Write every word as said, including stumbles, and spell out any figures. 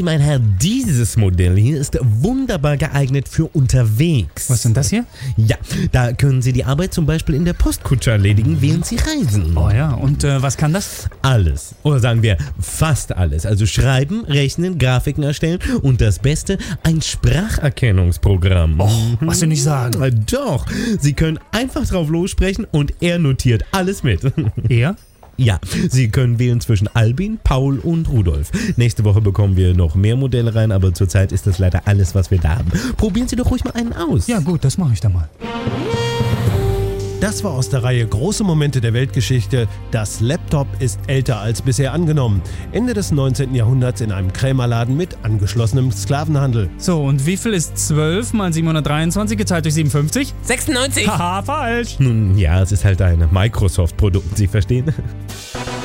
mein Herr, dieses Modell hier ist wunderbar geeignet für unterwegs. Was ist denn das hier? Ja, da können Sie die Arbeit zum Beispiel in der Postkutsche erledigen, während Sie reisen. Oh ja, und äh, was kann das? Alles. Oder sagen wir fast alles. Also schreiben, rechnen, Grafiken erstellen und das Beste, ein Spracherkennungsprogramm. Oh, was Sie nicht sagen. Äh, Doch, Sie können einfach drauf lossprechen und er notiert alles mit. Er? Ja, Sie können wählen zwischen Albin, Paul und Rudolf. Nächste Woche bekommen wir noch mehr Modelle rein, aber zurzeit ist das leider alles, was wir da haben. Probieren Sie doch ruhig mal einen aus. Ja gut, das mache ich dann mal. Das war aus der Reihe Große Momente der Weltgeschichte. Das Laptop ist älter als bisher angenommen. Ende des neunzehnten Jahrhunderts in einem Krämerladen mit angeschlossenem Sklavenhandel. So, und wie viel ist zwölf mal siebenhundertdreiundzwanzig geteilt durch siebenundfünfzig? sechsundneunzig. Haha, falsch. Nun ja, es ist halt ein Microsoft-Produkt, Sie verstehen?